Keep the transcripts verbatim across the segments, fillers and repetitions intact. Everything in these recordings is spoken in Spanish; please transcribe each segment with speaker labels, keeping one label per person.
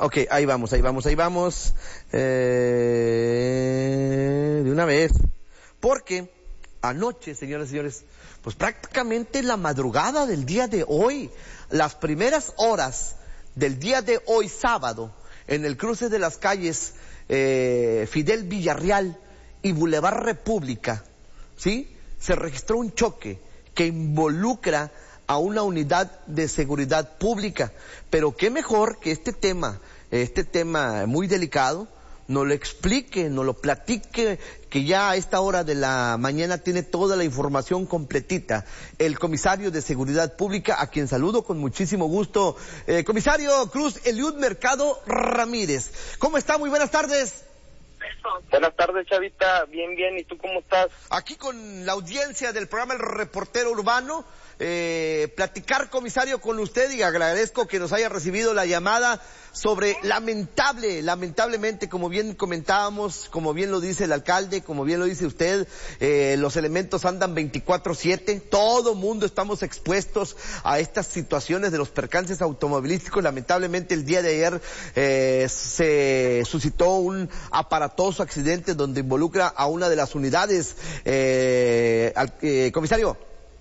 Speaker 1: Ok, ahí vamos, ahí vamos, ahí vamos. Eh, de una vez. Porque anoche, señoras y señores, pues prácticamente la madrugada del día de hoy, las primeras horas del día de hoy, sábado, en el cruce de las calles eh, Fidel Villarreal y Boulevard República, ¿sí? Se registró un choque que involucra a una unidad de seguridad pública. Pero qué mejor que este tema, este tema muy delicado, nos lo explique, nos lo platique, que ya a esta hora de la mañana tiene toda la información completita. El comisario de Seguridad Pública, a quien saludo con muchísimo gusto, eh, comisario Cruz Eliud Mercado Ramírez. ¿Cómo está? Muy buenas tardes.
Speaker 2: Buenas tardes, Chavita. Bien, bien. ¿Y tú cómo estás?
Speaker 1: Aquí con la audiencia del programa El Reportero Urbano, eh, platicar, comisario, con usted, y agradezco que nos haya recibido la llamada sobre lamentable, lamentablemente, como bien comentábamos, como bien lo dice el alcalde, como bien lo dice usted, eh, los elementos andan veinticuatro siete, todo mundo estamos expuestos a estas situaciones de los percances automovilísticos. Lamentablemente el día de ayer eh, se suscitó un aparatoso accidente donde involucra a una de las unidades, eh, al, eh, comisario.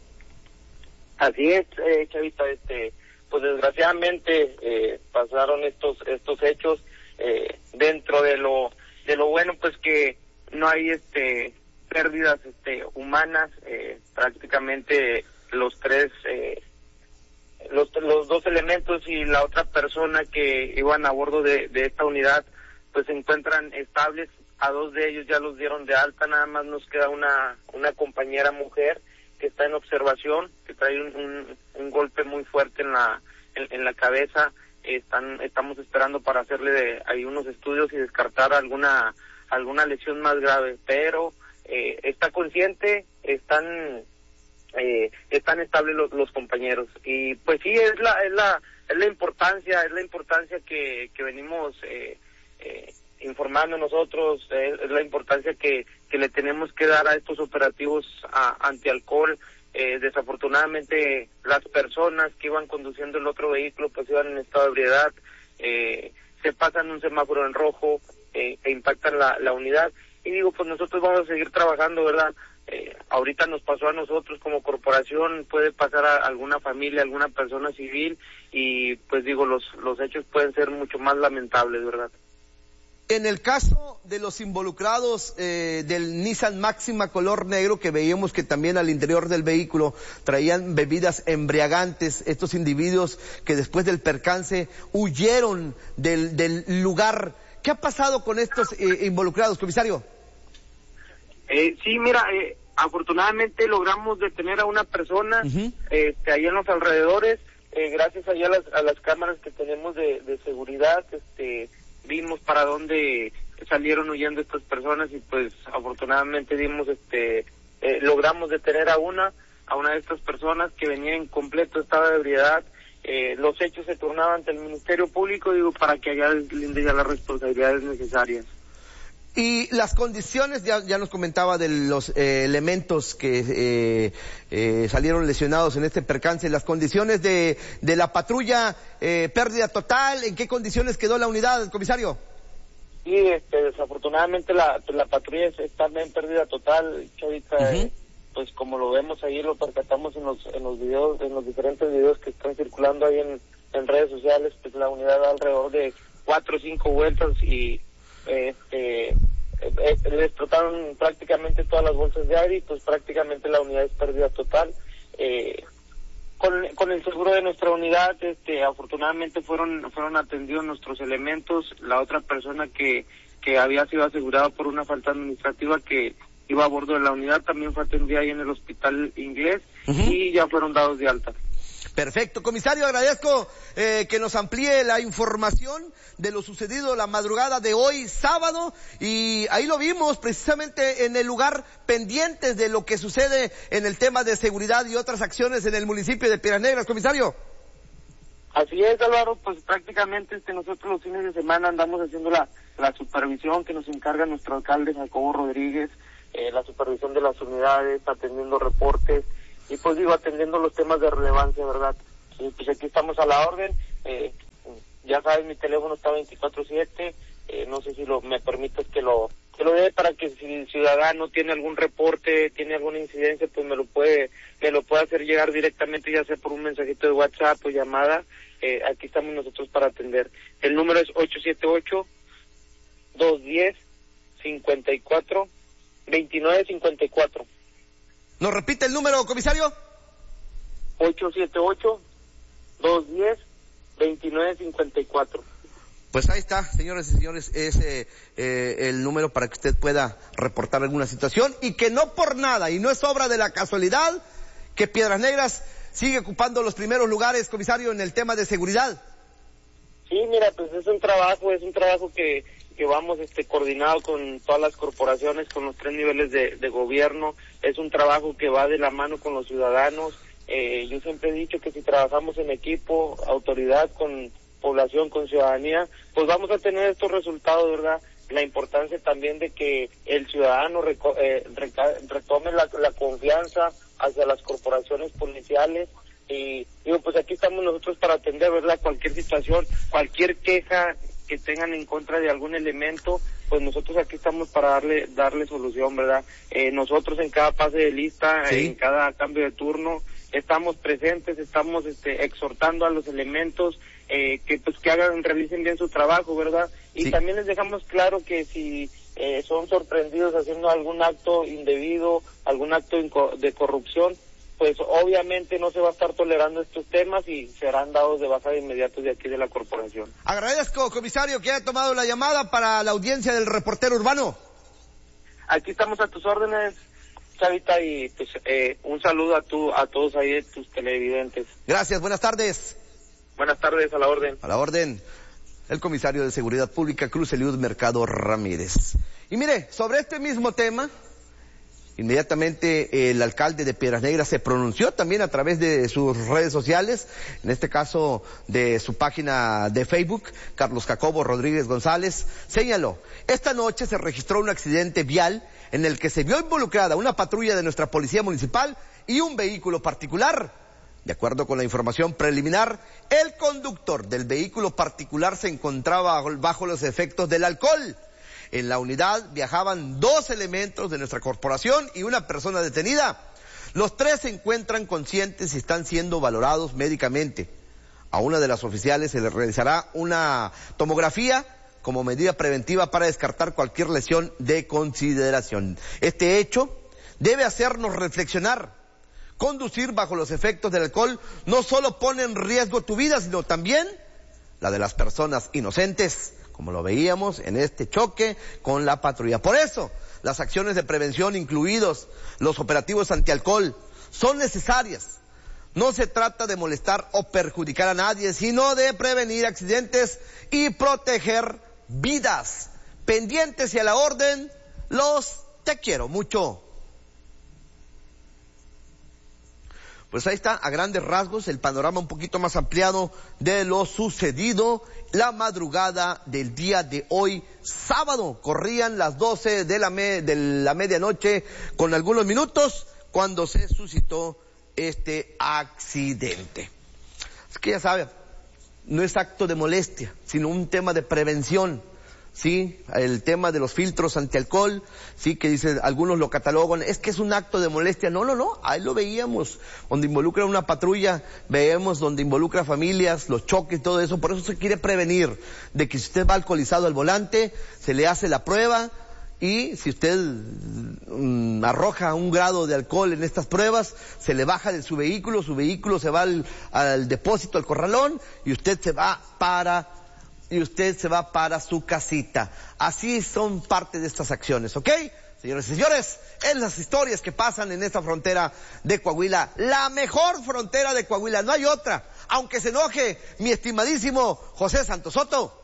Speaker 2: Así es, eh, Chavita, este, pues desgraciadamente eh, pasaron estos estos hechos. Eh, dentro de lo de lo bueno, pues que no hay este pérdidas este humanas. Eh, prácticamente los tres eh, los los dos elementos y la otra persona que iban a bordo de, de esta unidad pues se encuentran estables. A dos de ellos ya los dieron de alta, nada más nos queda una una compañera mujer que está en observación, que trae un, un, un golpe muy fuerte en la en, en la cabeza. Están estamos esperando para hacerle de, ahí unos estudios y descartar alguna alguna lesión más grave, pero eh, está consciente, están eh, están estables los, los compañeros. Y pues sí, es la es la es la importancia es la importancia que que venimos eh, eh, informando nosotros, eh, es la importancia que que le tenemos que dar a estos operativos a, antialcohol. Eh, desafortunadamente las personas que iban conduciendo el otro vehículo pues iban en estado de ebriedad, eh, se pasan un semáforo en rojo eh, e impactan la, la unidad. Y digo, pues nosotros vamos a seguir trabajando, ¿verdad? Eh, ahorita nos pasó a nosotros como corporación, puede pasar a alguna familia, alguna persona civil, y pues digo, los, los hechos pueden ser mucho más lamentables, ¿verdad?
Speaker 1: En el caso de los involucrados eh, del Nissan Máxima color negro, que veíamos que también al interior del vehículo traían bebidas embriagantes, estos individuos que después del percance huyeron del, del lugar. ¿Qué ha pasado con estos eh, involucrados, comisario?
Speaker 2: Eh, sí, mira, eh, afortunadamente logramos detener a una persona uh-huh. este, ahí en los alrededores, eh, gracias allá a las, a las cámaras que tenemos de, de seguridad. este vimos para dónde salieron huyendo estas personas y pues afortunadamente dimos este eh, logramos detener a una a una de estas personas que venía en completo estado de ebriedad. Eh, los hechos se turnaban ante el Ministerio Público, digo, para que allá deslinde ya las responsabilidades necesarias.
Speaker 1: Y las condiciones, ya, ya nos comentaba de los eh, elementos que eh, eh, salieron lesionados en este percance, las condiciones de, de la patrulla, eh, pérdida total, ¿en qué condiciones quedó la unidad, comisario?
Speaker 2: Sí, este, desafortunadamente la, la patrulla está en pérdida total, Chavita. Uh-huh. eh, pues como lo vemos ahí, lo percatamos en los en los videos, en los diferentes videos que están circulando ahí en, en redes sociales, pues la unidad da alrededor de cuatro o cinco vueltas y este eh, eh, le explotaron prácticamente todas las bolsas de aire y pues prácticamente la unidad es pérdida total. Eh, con, con el seguro de nuestra unidad, este, afortunadamente fueron fueron atendidos nuestros elementos. La otra persona que que había sido asegurada por una falta administrativa que iba a bordo de la unidad también fue atendida ahí en el hospital inglés. Uh-huh. Y ya fueron dados de alta.
Speaker 1: Perfecto, comisario, agradezco eh, que nos amplíe la información de lo sucedido la madrugada de hoy, sábado, y ahí lo vimos precisamente en el lugar, pendientes de lo que sucede en el tema de seguridad y otras acciones en el municipio de Piedras Negras, comisario.
Speaker 2: Así es, Álvaro, pues prácticamente este nosotros los fines de semana andamos haciendo la, la supervisión que nos encarga nuestro alcalde Jacobo Rodríguez, eh, la supervisión de las unidades, atendiendo reportes, y pues digo, atendiendo los temas de relevancia, ¿verdad? Y pues aquí estamos a la orden. Eh, ya sabes, mi teléfono está veinticuatro siete, eh, no sé si lo me permites que lo que lo dé para que si el ciudadano tiene algún reporte, tiene alguna incidencia, pues me lo puede me lo puede hacer llegar directamente, ya sea por un mensajito de WhatsApp o llamada. Eh, aquí estamos nosotros para atender. El número es ocho siete ocho, dos uno cero, cinco cuatro, dos nueve cinco cuatro.
Speaker 1: ¿Nos repite el número, comisario?
Speaker 2: ocho siete ocho, dos uno cero, dos nueve cinco cuatro.
Speaker 1: Pues ahí está, señores y señores, es eh, eh, el número para que usted pueda reportar alguna situación, y que no por nada, y no es obra de la casualidad, que Piedras Negras sigue ocupando los primeros lugares, comisario, en el tema de seguridad.
Speaker 2: Sí, mira, pues es un trabajo, es un trabajo que, que vamos este coordinado con todas las corporaciones, con los tres niveles de, de gobierno. Es un trabajo que va de la mano con los ciudadanos. Eh, yo siempre he dicho que si trabajamos en equipo, autoridad con población, con ciudadanía, pues vamos a tener estos resultados, ¿verdad? La importancia también de que el ciudadano reco eh, reca retome la, la confianza hacia las corporaciones policiales. Y digo, pues aquí estamos nosotros para atender, ¿verdad? Cualquier situación, cualquier queja que tengan en contra de algún elemento, pues nosotros aquí estamos para darle darle solución, ¿verdad? Eh, nosotros en cada pase de lista, ¿sí? En cada cambio de turno, estamos presentes, estamos este, exhortando a los elementos eh, que pues que hagan, realicen bien su trabajo, ¿verdad? Y sí, también les dejamos claro que si eh, son sorprendidos haciendo algún acto indebido, algún acto de corrupción, pues obviamente no se va a estar tolerando estos temas y serán dados de baja de inmediato de aquí de la corporación.
Speaker 1: Agradezco, comisario, que haya tomado la llamada para la audiencia del reportero urbano.
Speaker 2: Aquí estamos a tus órdenes, Chavita, y pues eh, un saludo a tu, a todos ahí, tus televidentes.
Speaker 1: Gracias, buenas tardes.
Speaker 2: Buenas tardes, a la orden.
Speaker 1: A la orden. El comisario de Seguridad Pública, Cruz Eliud Mercado Ramírez. Y mire, sobre este mismo tema, inmediatamente el alcalde de Piedras Negras se pronunció también a través de sus redes sociales, en este caso de su página de Facebook. Carlos Jacobo Rodríguez González señaló: esta noche se registró un accidente vial en el que se vio involucrada una patrulla de nuestra policía municipal y un vehículo particular. De acuerdo con la información preliminar, el conductor del vehículo particular se encontraba bajo los efectos del alcohol. En la unidad viajaban dos elementos de nuestra corporación y una persona detenida. Los tres se encuentran conscientes y están siendo valorados médicamente. A una de las oficiales se le realizará una tomografía como medida preventiva para descartar cualquier lesión de consideración. Este hecho debe hacernos reflexionar. Conducir bajo los efectos del alcohol no solo pone en riesgo tu vida, sino también la de las personas inocentes, como lo veíamos en este choque con la patrulla. Por eso, las acciones de prevención, incluidos los operativos antialcohol, son necesarias. No se trata de molestar o perjudicar a nadie, sino de prevenir accidentes y proteger vidas. Pendientes y a la orden, los te quiero mucho. Pues ahí está, a grandes rasgos, el panorama un poquito más ampliado de lo sucedido la madrugada del día de hoy, sábado. Corrían las doce de la, me, de la medianoche con algunos minutos cuando se suscitó este accidente. Es que ya sabe, no es acto de molestia, sino un tema de prevención. Sí, el tema de los filtros antialcohol, sí, que dice, algunos lo catalogan, es que es un acto de molestia. No, no, no, ahí lo veíamos, donde involucra una patrulla, veíamos donde involucra familias, los choques, todo eso. Por eso se quiere prevenir de que si usted va alcoholizado al volante, se le hace la prueba, y si usted mm, arroja un grado de alcohol en estas pruebas, se le baja de su vehículo, su vehículo se va al, al depósito, al corralón, y usted se va para... y usted se va para su casita. Así son parte de estas acciones, ¿ok? Señores y señores, en las historias que pasan en esta frontera de Coahuila, la mejor frontera de Coahuila, no hay otra. Aunque se enoje mi estimadísimo José Santos Soto,